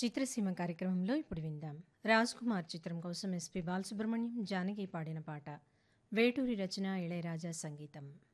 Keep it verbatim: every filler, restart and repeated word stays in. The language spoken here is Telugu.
చిత్రసీమ కార్యక్రమంలో ఇప్పుడు విందాం. రాజ్ కుమార్ చిత్రం కోసం ఎస్పి బాలసుబ్రహ్మణ్యం, జానకి పాడిన పాట. వేటూరి రచన, ఇళయరాజా సంగీతం.